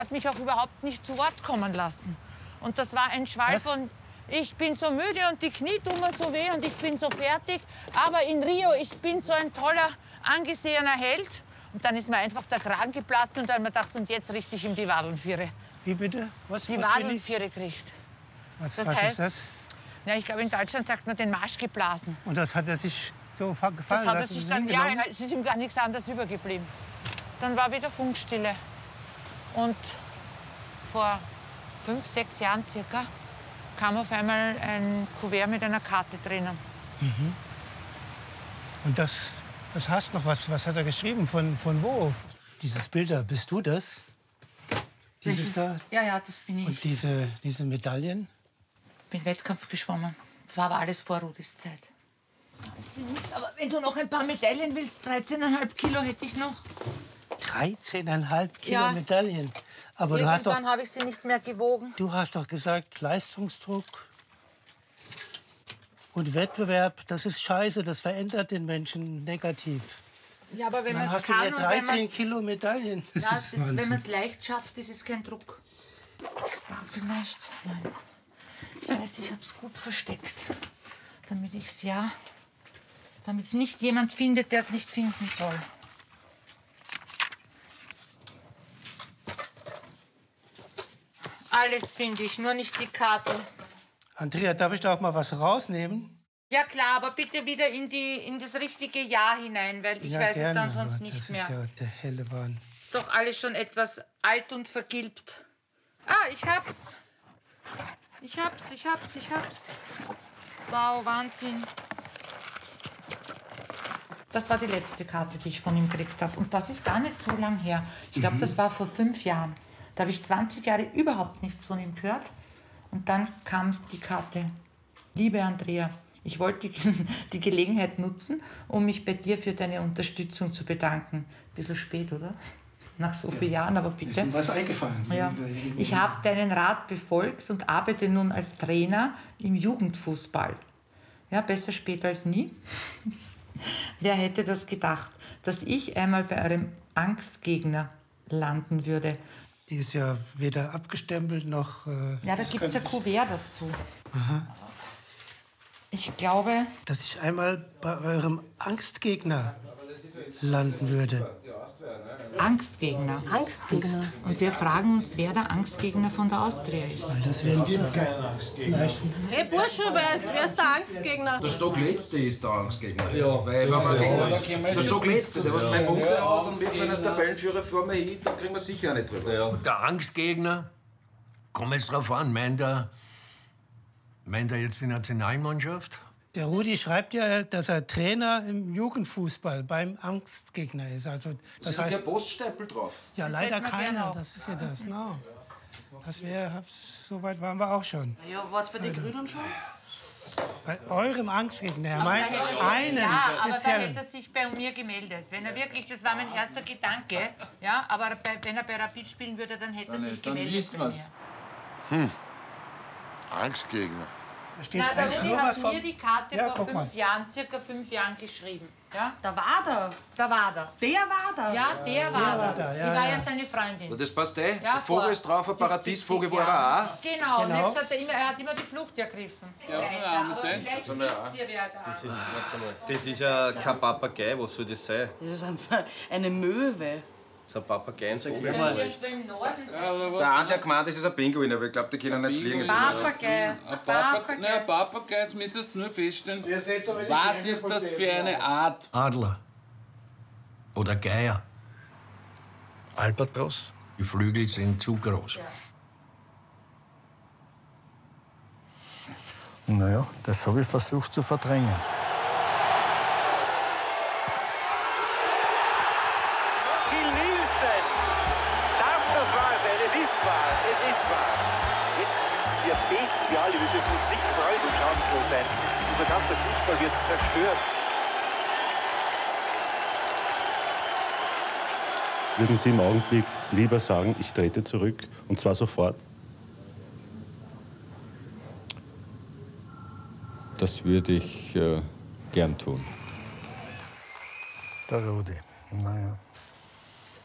Hat mich auch überhaupt nicht zu Wort kommen lassen. Und das war ein Schwall von, ich bin so müde und die Knie tun mir so weh und ich bin so fertig. Aber in Rio, ich bin so ein toller, angesehener Held. Und dann ist mir einfach der Kragen geplatzt und dann habe ich mir gedacht, und jetzt richte ich ihm die Wadelnviere. Wie bitte? Die Wadelnviere kriegt. Was heißt, ist das? Ja, ich glaube, in Deutschland sagt man den Marsch geblasen. Und das hat er sich so gefallen Das hat er lassen? sich dann, ja, es ist ihm gar nichts anderes übergeblieben. Dann war wieder Funkstille. Und vor 5, 6 Jahren circa kam auf einmal ein Kuvert mit einer Karte drinnen. Mhm. Und das hast noch was. Was hat er geschrieben? Von wo? Dieses Bild da, bist du das? Dieses da? Ja, das bin ich. Und diese Medaillen? Ich bin Wettkampf geschwommen. Das war aber alles vor Rudis Zeit. Aber wenn du noch ein paar Medaillen willst, 13,5 Kilo hätte ich noch. 13,5 Kilo Medaillen. Aber Irgendwann habe ich sie nicht mehr gewogen. Du hast doch gesagt, Leistungsdruck und Wettbewerb, das ist scheiße, das verändert den Menschen negativ. Ja, aber wenn man es hast du kann ja und 13 Kilo Medaillen. Ja, wenn man es leicht schafft, ist es kein Druck. Ist da vielleicht? Nein. Ich weiß, ich habe es gut versteckt, damit es nicht jemand findet, der es nicht finden soll. Alles finde ich, nur nicht die Karte. Andrea, darf ich da auch mal was rausnehmen? Ja klar, aber bitte wieder in das richtige Jahr hinein, weil ich weiß es dann sonst nicht mehr. Das ist ja der helle Wahn. Ist doch alles schon etwas alt und vergilbt. Ah, ich hab's. Ich hab's. Wow, Wahnsinn. Das war die letzte Karte, die ich von ihm gekriegt habe. Und das ist gar nicht so lang her. Ich glaube, das war vor 5 Jahren. Da habe ich 20 Jahre überhaupt nichts von ihm gehört. Und dann kam die Karte. Liebe Andrea, ich wollte die Gelegenheit nutzen, um mich bei dir für deine Unterstützung zu bedanken. Bisschen spät, oder? Nach so vielen Jahren, aber bitte. Ist ihm was eingefallen? Ja. Ich habe deinen Rat befolgt und arbeite nun als Trainer im Jugendfußball. Ja, besser spät als nie. Wer hätte das gedacht, dass ich einmal bei eurem Angstgegner landen würde? Die ist ja weder abgestempelt noch... Ja, da gibt es ein Kuvert dazu. Aha. Ich glaube... Dass ich einmal bei eurem Angstgegner landen würde. Angstgegner. Angstgegner. Und wir fragen uns, wer der Angstgegner von der Austria ist. Das gibt keinen Angstgegner. Hey Bursche, wer ist der Angstgegner? Der Stockletzte ist der Angstgegner. Ja. Weil, wenn man der Stockletzte, der was 3 Punkte hat und wir fahren als Tabellenführer vor mir hin, dann kriegen wir sicher auch nicht drüber. Ja. Der Angstgegner, kommt jetzt drauf an, meint er jetzt die Nationalmannschaft? Der Rudi schreibt ja, dass er Trainer im Jugendfußball beim Angstgegner ist. Also, das heißt, kein Poststempel drauf. Ja, Das leider hätten wir keiner. gerne auch. Das ist ja das. No. Das wäre, so weit waren wir auch schon. Ja, war's bei den Grünen schon? Bei eurem Angstgegner. Er meint einen Ja, aber da speziellen. hätte er sich bei mir gemeldet. Wenn er wirklich, das war mein erster Gedanke, ja, aber wenn er bei Rapid spielen würde, dann hätte er sich gemeldet. Dann wissen bei wir's. mir. Angstgegner. Da steht Na, der eigentlich Rudi nur hat was vom... mir die Karte Ja, vor guck mal. 5 Jahren, circa 5 Jahren geschrieben. Ja? Da war der. Da war der. Der war da. Ja, der war da, der. ja, Ich war ja. ja seine Freundin. Das passt eh. Ja, Der Vogel vor ist drauf, ein 70 Paradiesvogel war er auch. Genau, und jetzt hat er hat immer die Flucht ergriffen. Ja, von der anderen Seite. Vielleicht wisst ihr, wer da ist. Das ist ja kein Papagei, was soll das sein? Das ist eine Möwe. So ein Papagei und so. Das könnte irgendwo im Norden sein. Der eine, der gemeint ist ein Pinguin, aber ich glaube, die können nicht fliegen. Papagei. Ein Papagei, jetzt müsstest du nur feststellen, was ist das für eine Art? Adler. Oder Geier. Albatros? Die Flügel sind zu groß. Naja, das habe ich versucht zu verdrängen. Wir beten, wir alle, wir dürfen uns nicht freude und schadenfroh sein. Unser ganzer Fußball wird zerstört. Würden Sie im Augenblick lieber sagen, ich trete zurück, und zwar sofort? Das würde ich gern tun. Der Rudi, naja.